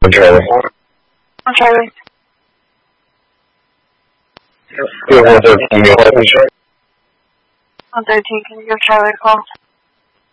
Charlie. I'm Charlie. You have 113, you have 113. 113, can you give Charlie a call?